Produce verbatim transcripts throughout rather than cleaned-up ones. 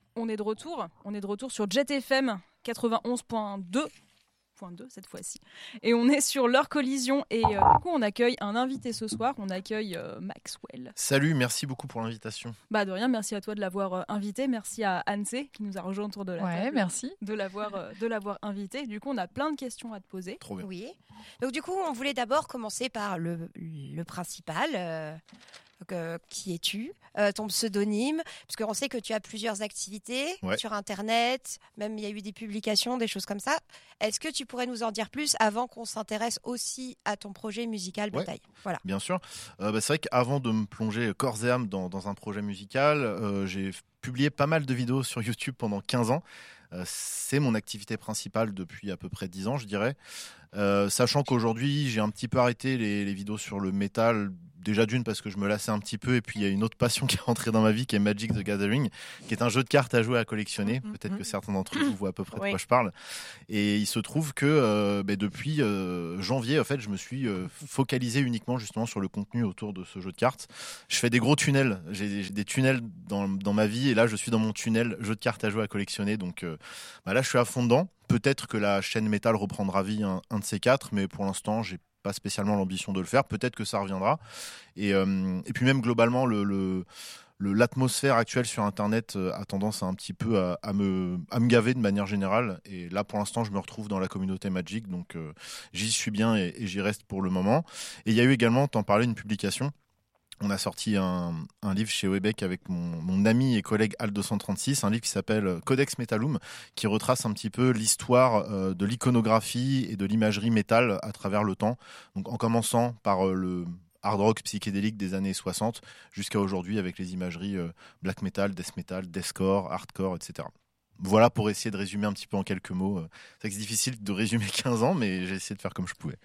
on est de retour. On est de retour sur Jet F M quatre-vingt-onze point deux. cette fois-ci. Et on est sur leur collision et euh, du coup on accueille un invité ce soir, on accueille euh, Maxwell. Salut, merci beaucoup pour l'invitation. Bah de rien, merci à toi de l'avoir euh, invité, merci à Anne-C qui nous a rejoint autour de la ouais, table. Merci. De l'avoir, euh, de l'avoir invité. Du coup on a plein de questions à te poser. Trop bien. Oui. Donc du coup on voulait d'abord commencer par le, le principal. Euh... Donc, euh, qui es-tu, euh, ton pseudonyme, parce qu'on sait que tu as plusieurs activités ouais. sur Internet, même il y a eu des publications, des choses comme ça. Est-ce que tu pourrais nous en dire plus avant qu'on s'intéresse aussi à ton projet musical Bataille? Ouais, voilà. Bien sûr. Euh, bah, c'est vrai qu'avant de me plonger corps et âme dans, dans un projet musical, euh, j'ai publié pas mal de vidéos sur YouTube pendant quinze ans. Euh, c'est mon activité principale depuis à peu près dix ans, je dirais. Euh, sachant qu'aujourd'hui, j'ai un petit peu arrêté les, les vidéos sur le métal. Déjà d'une parce que je me lassais un petit peu et puis il y a une autre passion qui est rentrée dans ma vie qui est Magic the Gathering, qui est un jeu de cartes à jouer, à collectionner. Mmh, Peut-être mmh. que certains d'entre vous voient à peu près oui. de quoi je parle. Et il se trouve que euh, bah, depuis euh, janvier, en fait, je me suis euh, focalisé uniquement justement sur le contenu autour de ce jeu de cartes. Je fais des gros tunnels. J'ai, j'ai des tunnels dans, dans ma vie et là, je suis dans mon tunnel jeu de cartes à jouer, à collectionner. Donc euh, bah, là, je suis à fond dedans. Peut-être que la chaîne métal reprendra vie un, un de ces quatre, mais pour l'instant, j'ai pas spécialement l'ambition de le faire. Peut-être que ça reviendra. Et, euh, et puis même globalement, le, le, le, l'atmosphère actuelle sur Internet a tendance à un petit peu à, à, me, à me gaver de manière générale. Et là, pour l'instant, je me retrouve dans la communauté Magic, donc euh, j'y suis bien et, et j'y reste pour le moment. Et il y a eu également, t'en parlais, une publication. On a sorti un, un livre chez Webec avec mon, mon ami et collègue Al deux cent trente-six, un livre qui s'appelle Codex Metallum, qui retrace un petit peu l'histoire euh, de l'iconographie et de l'imagerie métal à travers le temps. Donc en commençant par euh, le hard rock psychédélique des années soixante jusqu'à aujourd'hui avec les imageries euh, black metal, death metal, deathcore, hardcore, et cetera. Voilà pour essayer de résumer un petit peu en quelques mots. C'est vrai que c'est difficile de résumer quinze ans, mais j'ai essayé de faire comme je pouvais.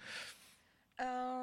Euh...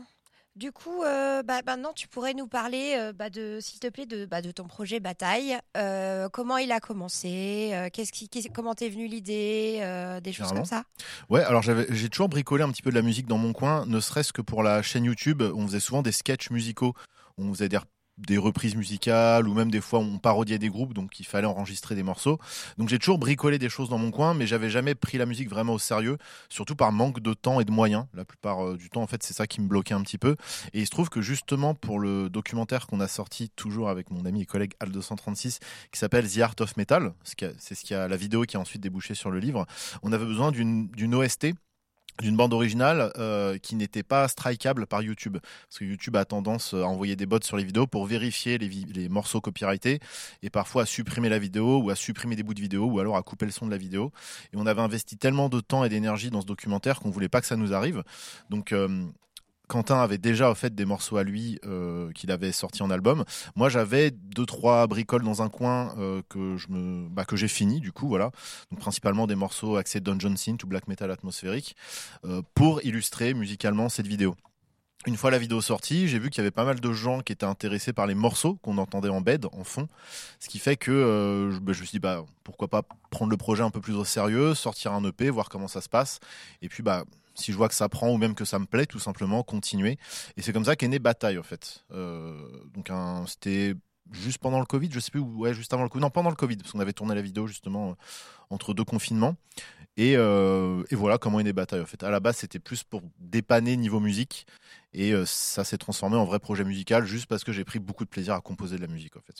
Du coup, euh, bah, maintenant, tu pourrais nous parler, euh, bah, de, s'il te plaît, de, bah, de ton projet Bataille. Euh, comment il a commencé euh, qu'est-ce qui, qu'est, Comment t'es venue l'idée euh, Des choses Généralement. comme ça. Ouais, alors j'avais, j'ai toujours bricolé un petit peu de la musique dans mon coin, ne serait-ce que pour la chaîne YouTube. On faisait souvent des sketchs musicaux. On faisait des des reprises musicales ou même des fois on parodiait des groupes, donc il fallait enregistrer des morceaux. Donc j'ai toujours bricolé des choses dans mon coin, mais j'avais jamais pris la musique vraiment au sérieux, surtout par manque de temps et de moyens. La plupart euh, du temps, en fait, c'est ça qui me bloquait un petit peu. Et il se trouve que justement pour le documentaire qu'on a sorti toujours avec mon ami et collègue Al deux cent trente-six, qui s'appelle The Art of Metal, c'est ce qui a la vidéo qui a ensuite débouché sur le livre, on avait besoin d'une, d'une O S T, d'une bande originale euh, qui n'était pas strikeable par YouTube, parce que YouTube a tendance à envoyer des bots sur les vidéos pour vérifier les, vi- les morceaux copyrightés et parfois à supprimer la vidéo ou à supprimer des bouts de vidéo ou alors à couper le son de la vidéo. Et on avait investi tellement de temps et d'énergie dans ce documentaire qu'on voulait pas que ça nous arrive. Donc euh, Quentin avait déjà en fait des morceaux à lui euh, qu'il avait sortis en album. Moi, j'avais deux trois bricoles dans un coin euh, que je me, bah, que j'ai fini du coup, voilà. Donc principalement des morceaux axés dungeon synth ou black metal atmosphérique euh, pour illustrer musicalement cette vidéo. Une fois la vidéo sortie, j'ai vu qu'il y avait pas mal de gens qui étaient intéressés par les morceaux qu'on entendait en bed, en fond. Ce qui fait que euh, je, bah, je me suis dit, bah, pourquoi pas prendre le projet un peu plus au sérieux, sortir un E P, voir comment ça se passe. Et puis, bah, si je vois que ça prend ou même que ça me plaît, tout simplement, continuer. Et c'est comme ça qu'est née Bataille, en fait. Euh, donc, un, c'était juste pendant le Covid, je sais plus, ouais, juste avant le Covid. Non, pendant le Covid, parce qu'on avait tourné la vidéo justement euh, entre deux confinements. Et, euh, et voilà comment est née Bataille, en fait. À la base, c'était plus pour dépanner niveau musique. Et euh, ça s'est transformé en vrai projet musical juste parce que j'ai pris beaucoup de plaisir à composer de la musique, en fait.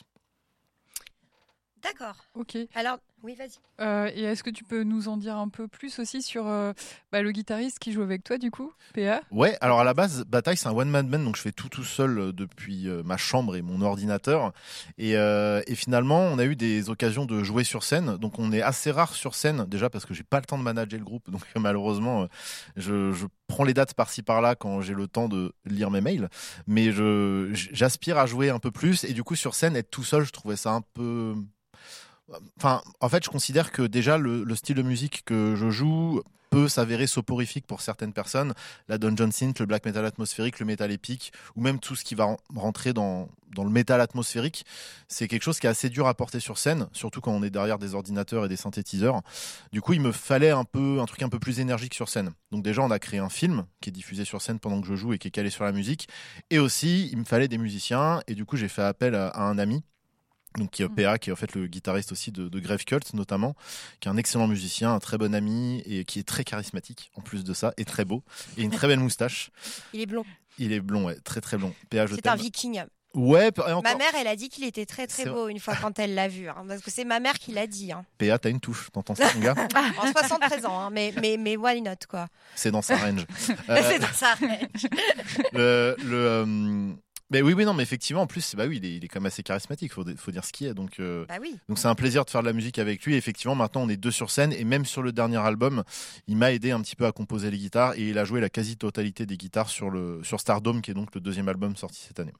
D'accord. Ok. Alors, oui, vas-y. Euh, et est-ce que tu peux nous en dire un peu plus aussi sur euh, bah, le guitariste qui joue avec toi, du coup, P A? Ouais, alors à la base, Bataille, c'est un one-man band, donc je fais tout tout seul euh, depuis euh, ma chambre et mon ordinateur. Et, euh, et finalement, on a eu des occasions de jouer sur scène. Donc on est assez rare sur scène, déjà parce que j'ai pas le temps de manager le groupe. Donc malheureusement, euh, je, je prends les dates par-ci par-là quand j'ai le temps de lire mes mails. Mais je, j'aspire à jouer un peu plus. Et du coup, sur scène, être tout seul, je trouvais ça un peu... Enfin, en fait, je considère que déjà le, le style de musique que je joue peut s'avérer soporifique pour certaines personnes. La dungeon synth, le black metal atmosphérique, le metal épique, ou même tout ce qui va rentrer dans, dans le metal atmosphérique, c'est quelque chose qui est assez dur à porter sur scène, surtout quand on est derrière des ordinateurs et des synthétiseurs. Du coup, il me fallait un peu un truc un peu plus énergique sur scène. Donc déjà, on a créé un film qui est diffusé sur scène pendant que je joue et qui est calé sur la musique. Et aussi, il me fallait des musiciens. Et du coup, j'ai fait appel à, à un ami Donc qui est P A, qui est en fait le guitariste aussi de, de Grave Cult notamment, qui est un excellent musicien, un très bon ami et qui est très charismatique en plus de ça, et très beau, et une très belle moustache. Il est blond. Il est blond, ouais, très très blond. P A, je C'est t'aime. un viking. Ouais, et encore. Ma mère, elle a dit qu'il était très très C'est beau une fois quand elle l'a vu. Hein, parce que c'est ma mère qui l'a dit. Hein. P A, t'as une touche, t'entends ça, mon gars? En soixante-treize ans, hein, mais, mais, mais why not, quoi. C'est dans sa range. Euh, c'est dans sa range. le, le, euh... Mais oui, oui, non, mais effectivement, en plus, bah oui, il est, il est quand même assez charismatique, faut, faut dire ce qu'il est. Donc, euh... bah oui. donc c'est un plaisir de faire de la musique avec lui. Et effectivement, maintenant, on est deux sur scène. Et même sur le dernier album, il m'a aidé un petit peu à composer les guitares. Et il a joué la quasi-totalité des guitares sur, le, sur Stardome, qui est donc le deuxième album sorti cette année.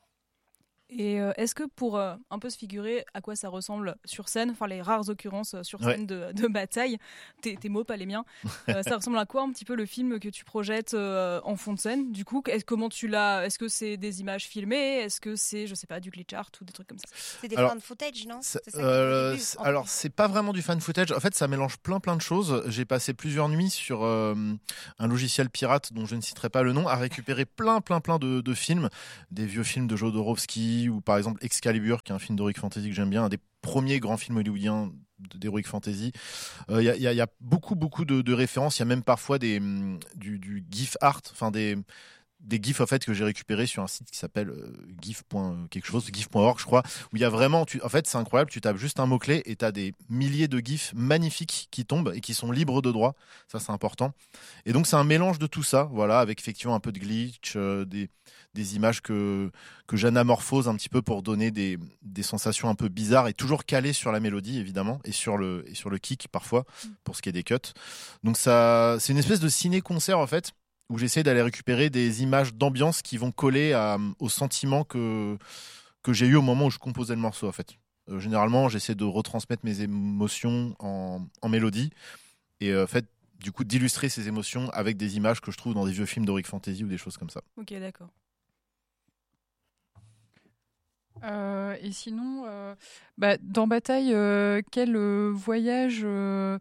Et euh, est-ce que pour euh, un peu se figurer à quoi ça ressemble sur scène, enfin les rares occurrences sur scène Ouais. de, de bataille, tes, tes mots pas les miens, euh, ça ressemble à quoi un petit peu le film que tu projettes euh, en fond de scène? Du coup, est-ce, comment tu l'as? Est-ce que c'est des images filmées? Est-ce que c'est, je sais pas, du glitch art ou des trucs comme ça? C'est des Alors, fan footage, non? C'est- C'est ça que euh, j'ai vu, c'est- en alors fait. c'est pas vraiment du fan footage. En fait, ça mélange plein plein de choses. J'ai passé plusieurs nuits sur euh, un logiciel pirate dont je ne citerai pas le nom à récupérer plein plein plein de, de films, des vieux films de Jodorowsky ou par exemple Excalibur, qui est un film d'heroic fantasy que j'aime bien, un des premiers grands films hollywoodiens d'heroic fantasy. Il euh, y, y, y a beaucoup beaucoup de, de références. Il y a même parfois des hum, du, du GIF art, enfin des des gifs en fait que j'ai récupérés sur un site qui s'appelle euh, gif. quelque chose, gif point org je crois, où il y a vraiment, tu, en fait c'est incroyable, tu tapes juste un mot-clé et tu as des milliers de gifs magnifiques qui tombent et qui sont libres de droit, ça c'est important. Et donc c'est un mélange de tout ça, voilà, avec effectivement un peu de glitch, euh, des, des images que, que j'anamorphose un petit peu pour donner des, des sensations un peu bizarres et toujours calées sur la mélodie évidemment et sur le, et sur le kick parfois pour ce qui est des cuts. Donc ça, c'est une espèce de ciné-concert en fait, où j'essaie d'aller récupérer des images d'ambiance qui vont coller à, au sentiment que, que j'ai eu au moment où je composais le morceau, en fait. Euh, généralement, j'essaie de retransmettre mes émotions en, en mélodie et euh, en fait, du coup, d'illustrer ces émotions avec des images que je trouve dans des vieux films d'heroic fantasy ou des choses comme ça. Ok, d'accord. Euh, et sinon, euh, bah, dans Bataille, euh, quel euh, voyage euh,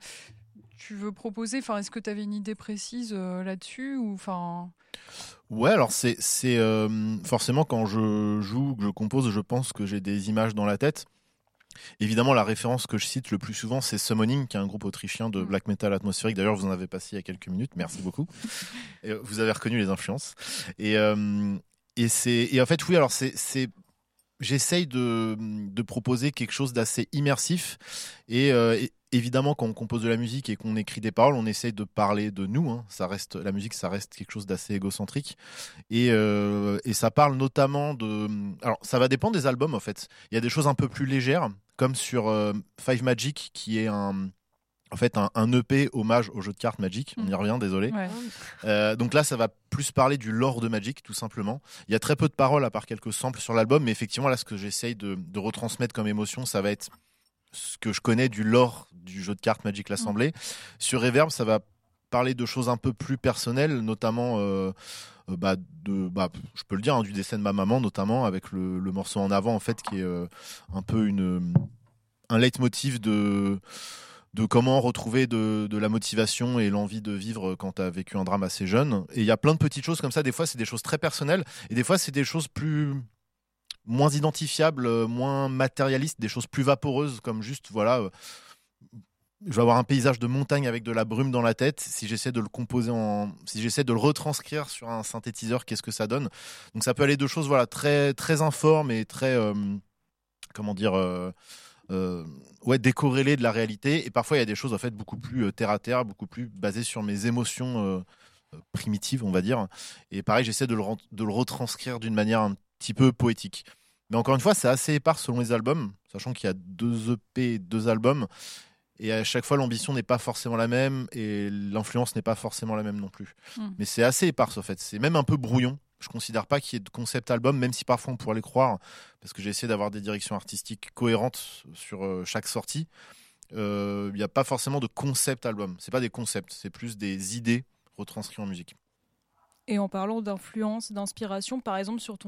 tu veux proposer? Enfin, est-ce que tu avais une idée précise euh, là-dessus ou enfin... Ouais, alors c'est, c'est euh, forcément quand je joue, que je compose, je pense que j'ai des images dans la tête. Évidemment, la référence que je cite le plus souvent, c'est Summoning, qui est un groupe autrichien de black metal atmosphérique. D'ailleurs, vous en avez passé il y a quelques minutes. Merci beaucoup. Et vous avez reconnu les influences. Et, euh, et, c'est, et en fait, oui, alors c'est... c'est j'essaye de, de proposer quelque chose d'assez immersif et, euh, et évidemment quand on compose de la musique et qu'on écrit des paroles on essaye de parler de nous, hein. Ça reste, la musique ça reste quelque chose d'assez égocentrique et, euh, et ça parle notamment de, alors ça va dépendre des albums en fait, il y a des choses un peu plus légères comme sur euh, Five Magic qui est un en fait un, un E P hommage au jeu de cartes Magic, on y revient, désolé. Ouais. Euh, donc là, ça va plus parler du lore de Magic, tout simplement. Il y a très peu de paroles, à part quelques samples sur l'album, mais effectivement, là, ce que j'essaye de, de retransmettre comme émotion, ça va être ce que je connais du lore du jeu de cartes Magic l'Assemblée. Mmh. Sur Reverb, ça va parler de choses un peu plus personnelles, notamment, euh, euh, bah, de, bah, je peux le dire, hein, du décès de ma maman, notamment, avec le, le morceau en avant, en fait, qui est euh, un peu une, un leitmotiv de... de comment retrouver de, de la motivation et l'envie de vivre quand tu as vécu un drame assez jeune. Et il y a plein de petites choses comme ça. Des fois, c'est des choses très personnelles. Et des fois, c'est des choses plus moins identifiables, moins matérialistes, des choses plus vaporeuses, comme juste, voilà, euh, je vais avoir un paysage de montagne avec de la brume dans la tête. Si j'essaie de le composer en... Si j'essaie de le retranscrire sur un synthétiseur, qu'est-ce que ça donne? Donc ça peut aller de choses voilà, très, très informes et très... Euh, comment dire... Euh, Euh, ouais, décorrélé de la réalité et parfois il y a des choses en fait beaucoup plus euh, terre à terre, beaucoup plus basées sur mes émotions euh, primitives on va dire et pareil j'essaie de le, de le retranscrire d'une manière un petit peu poétique mais encore une fois c'est assez épars selon les albums sachant qu'il y a deux E P, deux albums et à chaque fois l'ambition n'est pas forcément la même et l'influence n'est pas forcément la même non plus mmh. mais c'est assez épars en fait, c'est même un peu brouillon. Je ne considère pas qu'il y ait de concept album, même si parfois on pourrait les croire, parce que j'ai essayé d'avoir des directions artistiques cohérentes sur euh, chaque sortie. Il euh, n'y a pas forcément de concept album. Ce n'est pas des concepts, c'est plus des idées retranscrites en musique. Et en parlant d'influence, d'inspiration, par exemple sur ton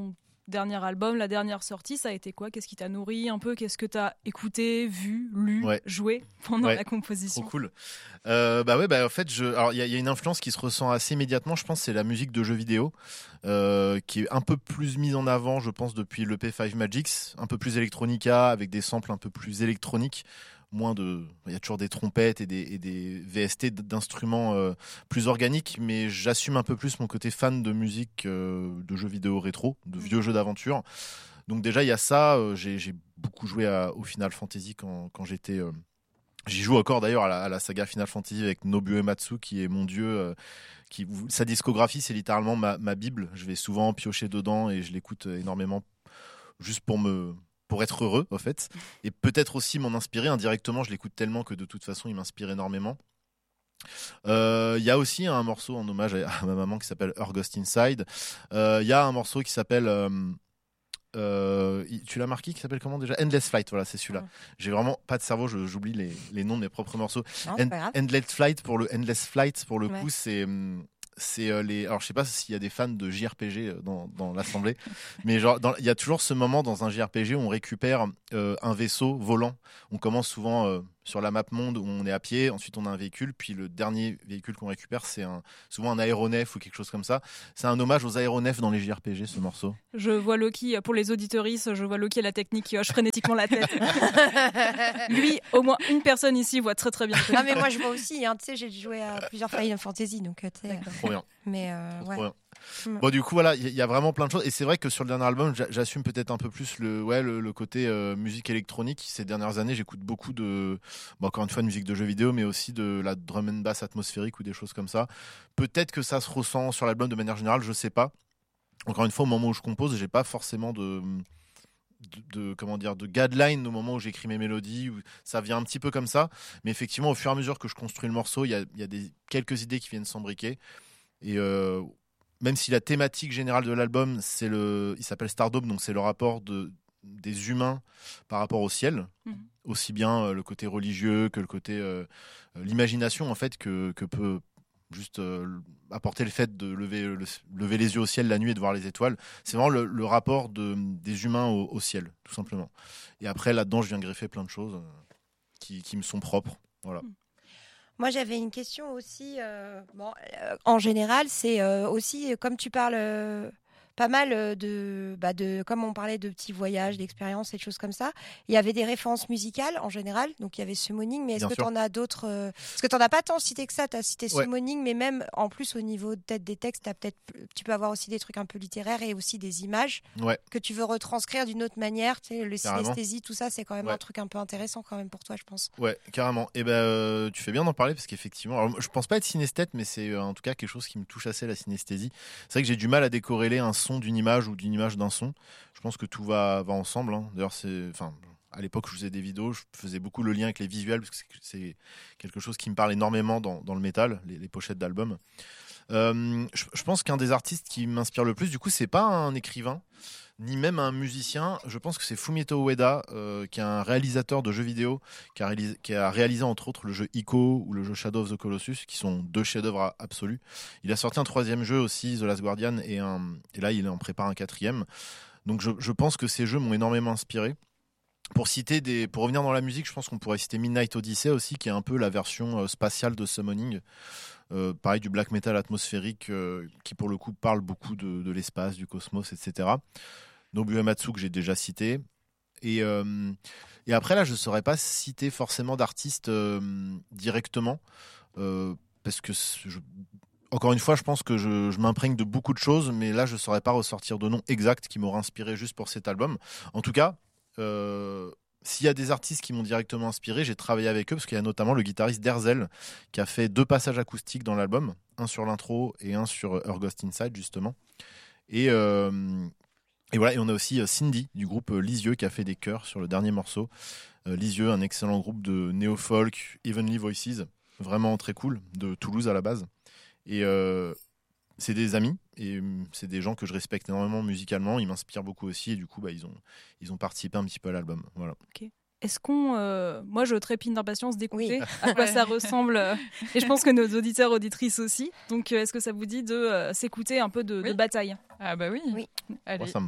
dernier album, la dernière sortie, ça a été quoi? Qu'est-ce qui t'a nourri un peu? Qu'est-ce que t'as écouté, vu, lu, Ouais. joué pendant Ouais. la composition? Trop cool. Euh, bah ouais, bah en fait, je, alors il y, a- il y a une influence qui se ressent assez immédiatement. Je pense c'est la musique de jeux vidéo, euh, qui est un peu plus mise en avant, je pense, depuis l'E P Five Magics, un peu plus electronica, avec des samples un peu plus électroniques. Moins de, il y a toujours des trompettes et des, et des V S T d'instruments euh, plus organiques, mais j'assume un peu plus mon côté fan de musique, euh, de jeux vidéo rétro, de vieux jeux d'aventure. Donc déjà il y a ça. euh, j'ai, j'ai beaucoup joué à, au Final Fantasy quand, quand j'étais euh, J'y joue encore d'ailleurs à la, à la saga Final Fantasy avec Nobuo Uematsu qui est mon dieu. euh, qui, sa discographie c'est littéralement ma, ma bible. Je vais souvent piocher dedans et je l'écoute énormément juste pour me pour être heureux en fait, et peut-être aussi m'en inspirer indirectement. Je l'écoute tellement que de toute façon il m'inspire énormément. Il euh, y a aussi un morceau en hommage à, à ma maman qui s'appelle Her Ghost Inside. Il euh, y a un morceau qui s'appelle euh, Euh, tu l'as marqué, qui s'appelle comment déjà? Endless Flight, voilà, c'est celui-là. Ouais. J'ai vraiment pas de cerveau, je, j'oublie les, les noms de mes propres morceaux. Non, End, Endless Flight pour le Endless Flight pour le ouais. coup, c'est c'est euh, les. Alors je sais pas s'il y a des fans de J R P G dans, dans l'assemblée, mais genre il y a toujours ce moment dans un J R P G où on récupère euh, un vaisseau volant. On commence souvent euh, sur la map monde où on est à pied, ensuite on a un véhicule, puis le dernier véhicule qu'on récupère c'est un, souvent un aéronef ou quelque chose comme ça. C'est un hommage aux aéronefs dans les J R P G, ce morceau. Je vois Loki, pour les auditeuristes, je vois Loki à la technique qui hoche frénétiquement la tête. Lui, au moins une personne ici voit très très bien. Non mais moi je vois aussi, hein, tu sais, j'ai joué à plusieurs Final Fantasy, donc tu sais. Trop bien. Mais euh, trop ouais. bien. Bon, du coup, voilà, il y, y a vraiment plein de choses. Et c'est vrai que sur le dernier album, j'assume peut-être un peu plus le, ouais, le, le côté euh, musique électronique. Ces dernières années, j'écoute beaucoup de, bon, encore une fois, de musique de jeux vidéo, mais aussi de la drum and bass atmosphérique ou des choses comme ça. Peut-être que ça se ressent sur l'album de manière générale, je sais pas. Encore une fois, au moment où je compose, j'ai pas forcément de, de, de comment dire, de guideline au moment où j'écris mes mélodies. Où ça vient un petit peu comme ça. Mais effectivement, au fur et à mesure que je construis le morceau, il y a, y a des, quelques idées qui viennent s'embriquer. Et euh, même si la thématique générale de l'album, c'est le, il s'appelle Stardome, donc c'est le rapport de, des humains par rapport au ciel, mmh. aussi bien euh, le côté religieux que le côté euh, l'imagination en fait que, que peut juste euh, apporter le fait de lever, le, lever les yeux au ciel la nuit et de voir les étoiles. C'est vraiment le, le rapport de, des humains au, au ciel, tout simplement. Et après là-dedans, je viens greffer plein de choses euh, qui, qui me sont propres. Voilà. Mmh. Moi, j'avais une question aussi. Euh, bon, euh, en général, c'est euh, aussi, comme tu parles euh, pas mal de, bah de, comme on parlait de petits voyages, d'expériences et de choses comme ça, il y avait des références musicales en général. Donc, il y avait Summoning, mais est-ce Bien que tu en as d'autres euh, Parce que tu n'en as pas tant cité que ça. Tu as cité ouais. Summoning, mais même en plus, au niveau peut-être des textes, t'as peut-être, tu peux avoir aussi des trucs un peu littéraires et aussi des images ouais. que tu veux retranscrire d'une autre manière. Tu sais, le synesthésie, tout ça, c'est quand même ouais. un truc un peu intéressant quand même pour toi, je pense. Ouais, carrément. Et ben, euh, tu fais bien d'en parler parce qu'effectivement, alors, je pense pas être synesthète, mais c'est euh, en tout cas quelque chose qui me touche assez, la synesthésie. C'est vrai que j'ai du mal à décorréler un son d'une image ou d'une image d'un son. Je pense que tout va, va ensemble. Hein. D'ailleurs, c'est, enfin, à l'époque où je faisais des vidéos, je faisais beaucoup le lien avec les visuels parce que c'est quelque chose qui me parle énormément dans, dans le métal, les, les pochettes d'albums. Euh, je, je pense qu'un des artistes qui m'inspire le plus, du coup, c'est pas un écrivain ni même un musicien. Je pense que c'est Fumito Ueda, euh, qui est un réalisateur de jeux vidéo, qui a, réalisé, qui a réalisé entre autres le jeu Ico ou le jeu Shadow of the Colossus, qui sont deux chefs-d'œuvre absolus. Il a sorti un troisième jeu aussi, The Last Guardian, et, un, et là il en prépare un quatrième. Donc je, je pense que ces jeux m'ont énormément inspiré. Pour citer des, pour revenir dans la musique, je pense qu'on pourrait citer Midnight Odyssey aussi, qui est un peu la version euh, spatiale de Summoning. Euh, pareil, du black metal atmosphérique euh, qui pour le coup parle beaucoup de, de l'espace, du cosmos, et cetera. Nobuo Uematsu que j'ai déjà cité. Et, euh, et après là, je ne saurais pas citer forcément d'artistes euh, directement euh, parce que je, encore une fois, je pense que je, je m'imprègne de beaucoup de choses, mais là, je ne saurais pas ressortir de nom exact qui m'aurait inspiré juste pour cet album. En tout cas, euh, s'il y a des artistes qui m'ont directement inspiré, j'ai travaillé avec eux parce qu'il y a notamment le guitariste Derzel qui a fait deux passages acoustiques dans l'album, un sur l'intro et un sur Her Ghost Inside justement. Et, euh, et voilà, et on a aussi Cindy du groupe Lisieux qui a fait des chœurs sur le dernier morceau. Euh, Lisieux, un excellent groupe de néo-folk, Heavenly Voices, vraiment très cool, de Toulouse à la base. Et euh, c'est des amis et c'est des gens que je respecte énormément musicalement. Ils m'inspirent beaucoup aussi et du coup, bah, ils ont, ils ont participé un petit peu à l'album. Voilà. Ok. Est-ce qu'on, euh, moi, je trépigne d'impatience d'écouter oui. à quoi ça ressemble, euh, et je pense que nos auditeurs auditrices aussi. Donc, euh, est-ce que ça vous dit de euh, s'écouter un peu de, oui. de bataille? Ah bah oui. Oui. Allez. Moi, ça me va.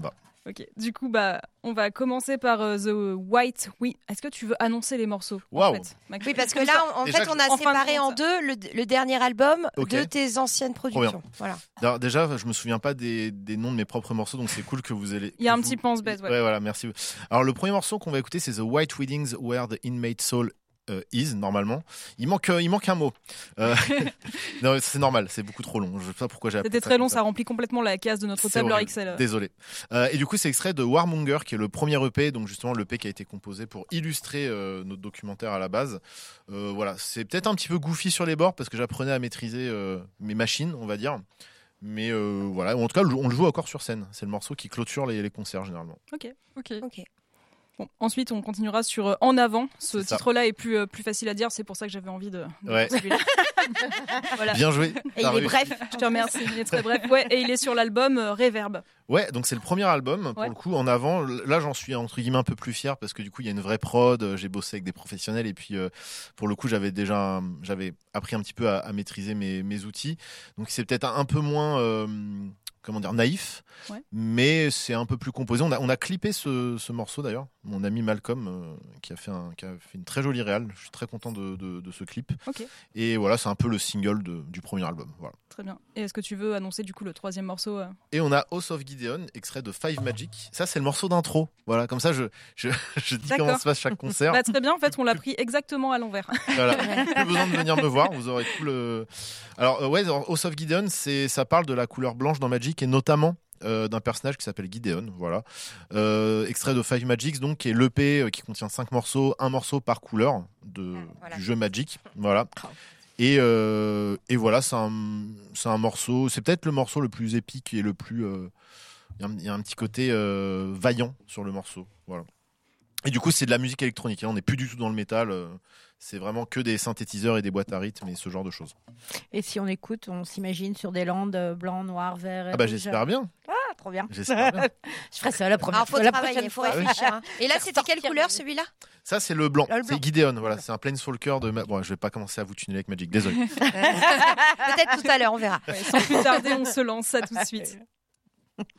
Ok, du coup, bah, on va commencer par euh, The White. Oui, est-ce que tu veux annoncer les morceaux en Waouh. fait, Max Oui, parce que Comme là, ça. en Déjà fait, que- on a En fin de séparé en compte. deux le, le dernier album Ok. de tes anciennes productions. Voilà. Alors, déjà, je me souviens pas des, des noms de mes propres morceaux, donc c'est cool que vous allez. Il y a que un vous- petit pense-bête, ouais. Ouais, voilà, merci. Alors, le premier morceau qu'on va écouter, c'est The White Weddings Where the Inmate Soul euh, Is, normalement. Il manque, euh, il manque un mot. Euh, non, c'est normal, c'est beaucoup trop long. Je sais pas pourquoi j'ai appelé C'était ça très comme long, ça. ça remplit complètement la case de notre C'est tableur horrible. Excel. Désolé. Euh, et du coup, c'est extrait de Warmonger, qui est le premier E P, donc justement l'E P qui a été composé pour illustrer euh, notre documentaire à la base. Euh, voilà, c'est peut-être un petit peu goofy sur les bords parce que j'apprenais à maîtriser euh, mes machines, on va dire. Mais euh, voilà, en tout cas, on le joue encore sur scène. C'est le morceau qui clôture les, les concerts généralement. Ok. Ok. Ok. Bon, ensuite, on continuera sur euh, En avant. Ce C'est ça. titre-là est plus, euh, plus facile à dire, c'est pour ça que j'avais envie de, de Ouais. faire celui-là. Voilà. Bien joué. Et t'as il est réussi. bref. Je te remercie, il est très bref. Ouais, et il est sur l'album euh, Reverb. Ouais, donc c'est le premier album pour Ouais. le coup en avant. Là, j'en suis entre guillemets un peu plus fier parce que du coup, il y a une vraie prod. euh, J'ai bossé avec des professionnels et puis euh, pour le coup, j'avais déjà, un- j'avais appris un petit peu à, à maîtriser mes, mes outils. Donc c'est peut-être un, un peu moins, euh, comment dire, naïf, Ouais. mais c'est un peu plus composé. On a, on a clippé ce, ce morceau d'ailleurs. Mon ami Malcolm euh, qui a fait un, qui a fait une très jolie réal. Je suis très content de, de, de ce clip. Ok, Et voilà, c'est un peu le single de- du premier album. Voilà. très bien. Et est-ce que tu veux annoncer du coup le troisième morceau euh Et on a House of Gideon, extrait de Five Magic. Ça, c'est le morceau d'intro. Voilà, comme ça, je, je, je dis D'accord. comment se passe chaque concert. Bah, très bien, en fait, on l'a pris exactement à l'envers. Voilà. Plus besoin de venir me voir, vous aurez tout le. Alors, euh, ouais, alors, House of Gideon, c'est, ça parle de la couleur blanche dans Magic et notamment euh, d'un personnage qui s'appelle Gideon. Voilà. Euh, extrait de Five Magics, donc, qui est l'E P euh, qui contient cinq morceaux, un morceau par couleur de, Ah, voilà. du jeu Magic. Voilà. Oh. Et, euh, et voilà, c'est un, c'est un morceau, c'est peut-être le morceau le plus épique et le plus. euh, Il y a un- il y, a un petit côté euh, vaillant sur le morceau. Voilà. Et du coup, c'est de la musique électronique. Hein. On n'est plus du tout dans le métal. euh, C'est vraiment que des synthétiseurs et des boîtes à rythme et ce genre de choses. Et si on écoute, on s'imagine sur des landes euh, blanc, noir, vert. et Ah bah rouge. j'espère bien. Ah, trop bien. J'espère bien. Je ferai ça la première Alors, faut fois. La travailler, prochaine faut fois. réfléchir. hein. Et là, Faire c'était quelle sortir couleur le- celui-là Ça, c'est le blanc. Ah, le blanc. C'est Gideon. Voilà, c'est un Planeswalker de. Ma... Bon, je vais pas commencer à vous tunnel avec Magic. Désolé. Peut-être tout à l'heure, on verra. Ouais, sans plus tarder, on se lance ça tout de suite.